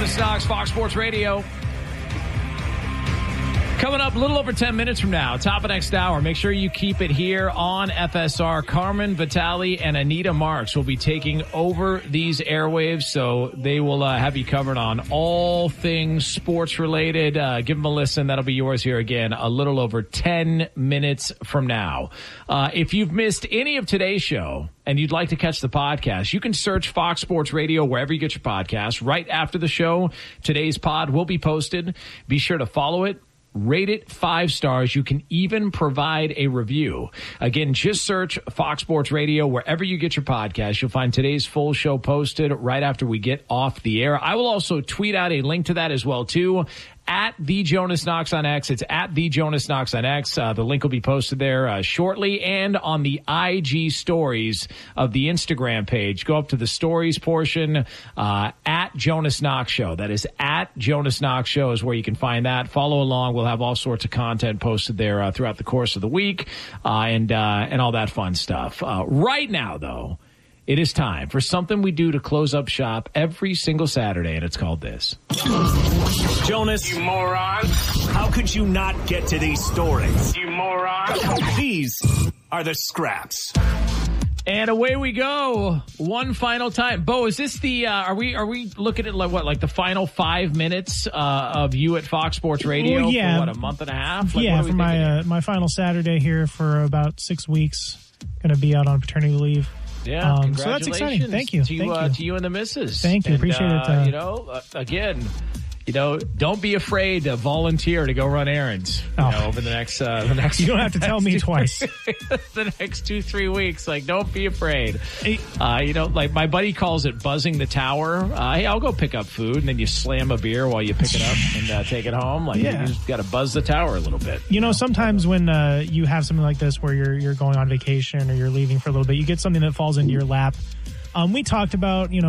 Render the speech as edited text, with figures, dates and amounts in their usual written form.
Jonas Knox, Fox Sports Radio. Coming up a little over 10 minutes from now, top of next hour. Make sure you keep it here on FSR. Carmen Vitale and Anita Marks will be taking over these airwaves, so they will have you covered on all things sports related. Give them a listen. That'll be yours here again a little over 10 minutes from now. If you've missed any of today's show and you'd like to catch the podcast, you can search Fox Sports Radio wherever you get your podcast. Right after the show, today's pod will be posted. Be sure to follow it. Rate it 5 stars. You can even provide a review. Again, just search Fox Sports Radio wherever you get your podcast. You'll find today's full show posted right after we get off the air. I will also tweet out a link to that as well, too. At The Jonas Knox on X. It's at The Jonas Knox on X. The link will be posted there shortly, and on the IG stories of the Instagram page. Go up to the stories portion, at Jonas Knox Show. That is at Jonas Knox Show is where you can find that. Follow along. We'll have all sorts of content posted there throughout the course of the week, and all that fun stuff. Right now, though, it is time for something we do to close up shop every single Saturday, and it's called this. Jonas, you moron. How could you not get to these stories? You moron. These are the scraps. And away we go. One final time. Bo, is this the, are we looking at like the final 5 minutes, of you at Fox Sports Radio Well, yeah. for what, a month and a half? Like, yeah, what are we for thinking? my final Saturday here for about 6 weeks. Going to be out on paternity leave. Yeah, so that's exciting. Thank you. To you and the missus. Thank you. And, appreciate it. Again, don't be afraid to volunteer to go run errands. Over the next you don't have to tell me twice. The next 2-3 weeks, don't be afraid. Like my buddy calls it buzzing the tower. Hey, I'll go pick up food, and then you slam a beer while you pick it up and take it home. You just got to buzz the tower a little bit. Sometimes when you have something like this where you're going on vacation or you're leaving for a little bit, you get something that falls into your lap. We talked about